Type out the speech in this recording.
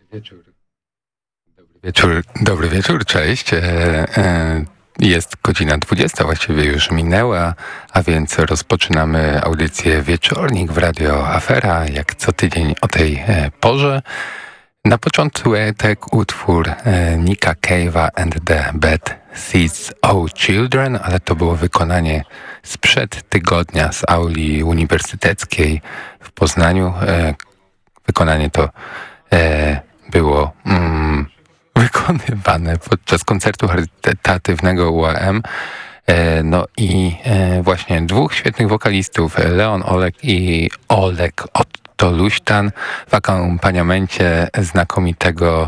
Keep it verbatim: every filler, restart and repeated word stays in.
Wieczór. Dobry wieczór, dobry wieczór, cześć. E, e, jest godzina dwudziesta, właściwie już minęła, a więc rozpoczynamy audycję Wieczornik w Radio Afera, jak co tydzień o tej e, porze. Na początek utwór e, Nicka Cave'a and the Bad Seeds of Children, ale to było wykonanie sprzed tygodnia z auli uniwersyteckiej w Poznaniu. E, wykonanie to e, było mm, wykonywane podczas koncertu charytatywnego U A M. E, no i e, właśnie dwóch świetnych wokalistów, Leon Olek i Olek Otto Luśtan w akompaniamencie znakomitego